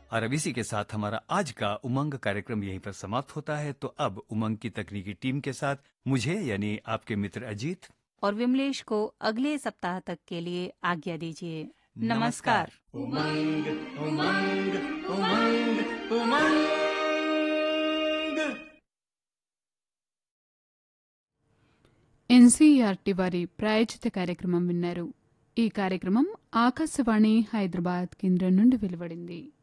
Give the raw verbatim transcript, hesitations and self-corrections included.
और अब इसी के साथ हमारा आज का उमंग कार्यक्रम यहीं पर समाप्त होता है। तो अब उमंग की तकनीकी टीम के साथ मुझे यानी आपके मित्र अजीत और विमलेश को अगले सप्ताह तक के लिए आज्ञा दीजिए। नमस्कार। उमंग उमंग उमंग उमंग। ఎన్సీఈఆర్టీ వారి ప్రాయోజిత కార్యక్రమం విన్నారు. ఈ కార్యక్రమం ఆకాశవాణి హైదరాబాద్ కేంద్రం నుండి వెలువడింది.